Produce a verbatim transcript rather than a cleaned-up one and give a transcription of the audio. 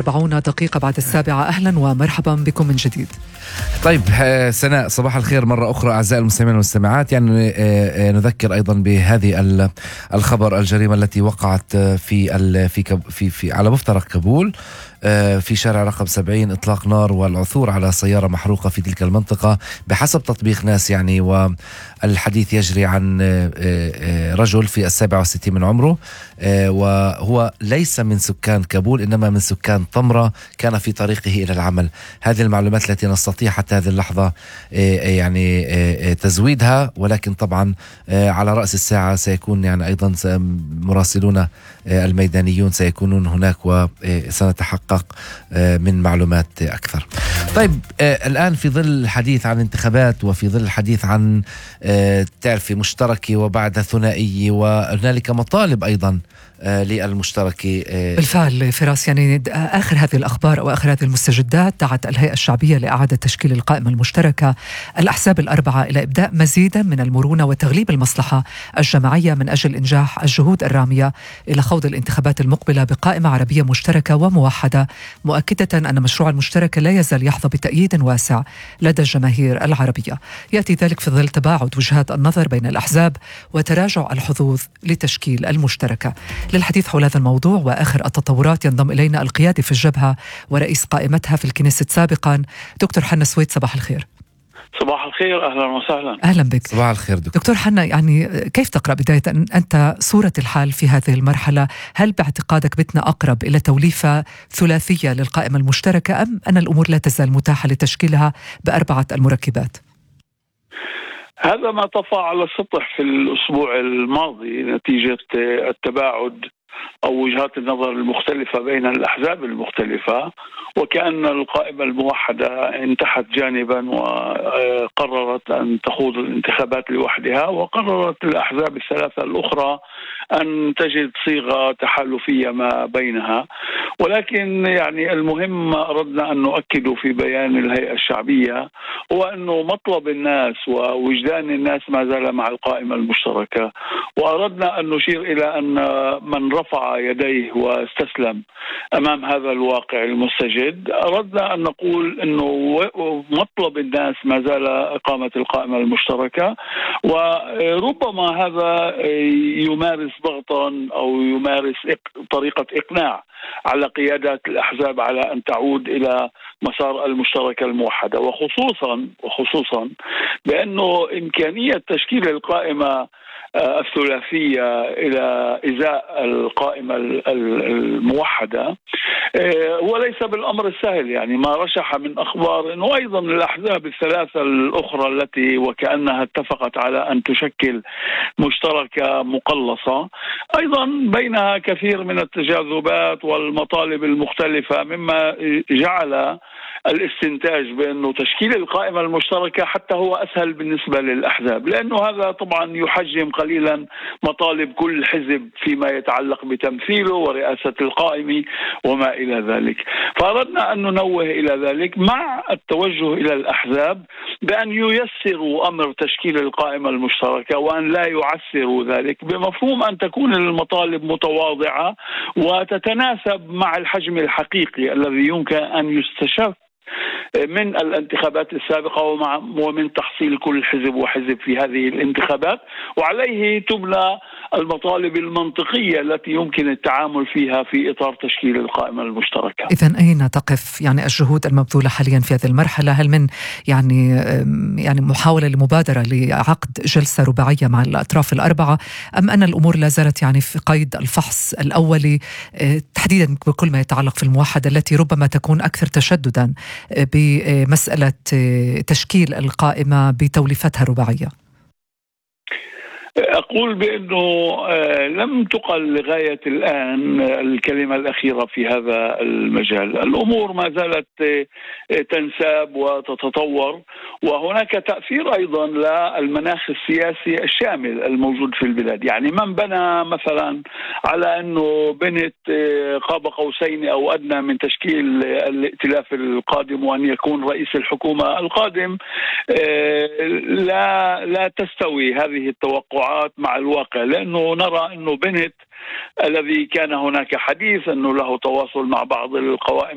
وأربعون دقيقة بعد السابعة. أهلا ومرحبا بكم من جديد. طيب سناء، صباح الخير مرة أخرى أعزائي المستمعين والمستمعات. يعني نذكر أيضا بهذه الخبر الجريمة التي وقعت في في في, في على مفترق كابول في شارع رقم سبعين، إطلاق نار والعثور على سيارة محروقة في تلك المنطقة بحسب تطبيق ناس. يعني والحديث يجري عن رجل في السابع والستين من عمره، وهو ليس من سكان كابول إنما من سكان طمرة، كان في طريقه إلى العمل. هذه المعلومات التي نستطيع حتى هذه اللحظة يعني تزويدها، ولكن طبعا على رأس الساعة سيكون يعني أيضا مراسلون الميدانيون سيكونون هناك وسنتحقق من معلومات أكثر. طيب الآن في ظل الحديث عن انتخابات وفي ظل الحديث عن تعرفي مشتركي وبعد ثنائي، وهنالك مطالب أيضا للمشتركي. بالفعل فراس، يعني آخر هذه الأخبار أو آخر هذه المستجدات دعت الهيئة الشعبية لإعادة تشكيل القائمة المشتركة الأحزاب الأربعة إلى إبداء مزيدا من المرونة وتغليب المصلحة الجماعية من أجل إنجاح الجهود الرامية إلى خوض الانتخابات المقبلة بقائمة عربية مشتركة وموحدة، مؤكدة أن مشروع المشتركة لا يزال يحظى بتأييد واسع لدى الجماهير العربية. يأتي ذلك في ظل تباعد وجهات النظر بين الأحزاب وتراجع الحظوظ لتشكيل المشتركة. للحديث حول هذا الموضوع وآخر التطورات ينضم إلينا القيادي في الجبهة ورئيس قائمتها في الكنيست سابقا دكتور حنا سويد. صباح الخير. صباح الخير، أهلا وسهلا. أهلا بك. صباح الخير دكتور. دكتور حنا، يعني كيف تقرأ بداية أنت صورة الحال في هذه المرحلة؟ هل باعتقادك بتنا أقرب إلى توليفة ثلاثية للقائمة المشتركة أم أن الأمور لا تزال متاحة لتشكيلها بأربعة المركبات؟ هذا ما طفى على السطح في الأسبوع الماضي نتيجة التباعد أو وجهات النظر المختلفة بين الأحزاب المختلفة، وكأن القائمة الموحدة انتحت جانبا وقررت أن تخوض الانتخابات لوحدها، وقررت الأحزاب الثلاثة الأخرى أن تجد صيغة تحالفية ما بينها. ولكن يعني المهم ما أردنا أن نؤكده في بيان الهيئة الشعبية هو أنه مطلب الناس ووجدان الناس ما زال مع القائمة المشتركة، وأردنا أن نشير إلى أن من رفع يديه واستسلم أمام هذا الواقع المستجد، أردنا أن نقول أنه مطلب الناس ما زال إقامة القائمة المشتركة، وربما هذا يمارس ضغطا أو يمارس طريقة إقناع على قيادات الأحزاب على أن تعود إلى مسار المشتركة الموحدة، وخصوصا وخصوصا بأنه إمكانية تشكيل القائمة الثلاثية إلى إزاء القائمة الموحدة وليس بالأمر السهل. يعني ما رشح من أخبار أنه أيضا الأحزاب الثلاثة الأخرى التي وكأنها اتفقت على أن تشكل مشتركة مقلصة أيضا بينها كثير من التجاذبات والمطالب المختلفة، مما جعل الاستنتاج بأنه تشكيل القائمة المشتركة حتى هو أسهل بالنسبة للأحزاب، لأنه هذا طبعا يحجم قليلا مطالب كل حزب فيما يتعلق بتمثيله ورئاسة القائمة وما إلى ذلك. فأردنا أن ننوه إلى ذلك مع التوجه إلى الأحزاب بأن ييسروا أمر تشكيل القائمة المشتركة وأن لا يعسروا ذلك، بمفهوم أن تكون المطالب متواضعة وتتناسب مع الحجم الحقيقي الذي يمكن أن يستشف من الانتخابات السابقة ومع ومن تحصيل كل حزب وحزب في هذه الانتخابات، وعليه تبنى المطالب المنطقية التي يمكن التعامل فيها في إطار تشكيل القائمة المشتركة. إذن أين تقف يعني الجهود المبذولة حاليا في هذه المرحلة؟ هل من يعني يعني محاولة لمبادرة لعقد جلسة رباعية مع الأطراف الأربعة، أم أن الأمور لا زالت يعني في قيد الفحص الأولي تحديدا بكل ما يتعلق في الموحدة التي ربما تكون أكثر تشددا بمسألة تشكيل القائمة بتوليفتها الرباعية؟ أقول بأنه لم تقل لغاية الآن الكلمة الأخيرة في هذا المجال. الأمور ما زالت تنساب وتتطور، وهناك تأثير أيضا للمناخ السياسي الشامل الموجود في البلاد. يعني من بنى مثلا على أنه بنت قاب قوسين أو أدنى من تشكيل الائتلاف القادم وأن يكون رئيس الحكومة القادم، لا لا تستوي هذه التوقعات مع الواقع، لأنه نرى أنه بنت الذي كان هناك حديث أنه له تواصل مع بعض القوائم